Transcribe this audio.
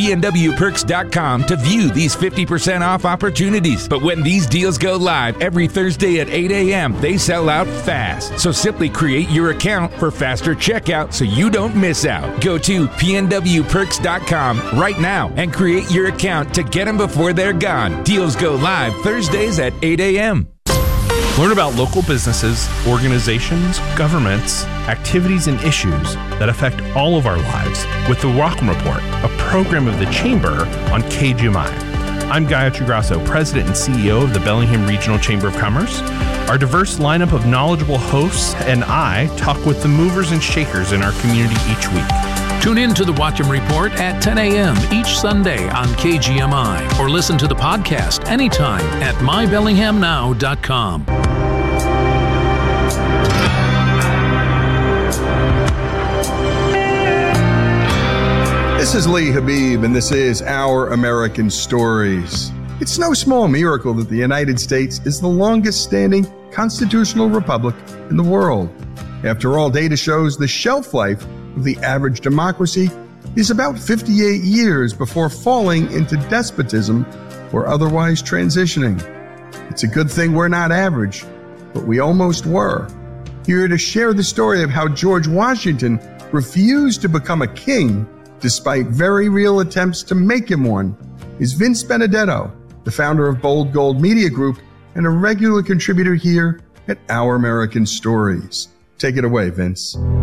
pnwperks.com to view these 50% off opportunities. But when these deals go live every Thursday at 8 a.m., they sell out fast. So simply create your account for faster checkout so you don't miss out. Go to pnwperks.com right now and create your account to get them before they're gone. Deals go live Thursdays at 8 a.m. Learn about local businesses, organizations, governments, activities, and issues that affect all of our lives with the Rockland Report, a program of the Chamber on KGMI. I'm Gayatri Grasso, President and CEO of the Bellingham Regional Chamber of Commerce. Our diverse lineup of knowledgeable hosts and I talk with the movers and shakers in our community each week. Tune in to the Watcham Report at 10 a.m. each Sunday on KGMI or listen to the podcast anytime at mybellinghamnow.com. This is Lee Habib, and this is Our American Stories. It's no small miracle that the United States is the longest-standing constitutional republic in the world. After all, data shows the shelf life of the average democracy is about 58 years before falling into despotism or otherwise transitioning. It's a good thing we're not average, but we almost were. Here to share the story of how George Washington refused to become a king despite very real attempts to make him one is Vince Benedetto, the founder of Bold Gold Media Group and a regular contributor here at Our American Stories. Take it away, Vince.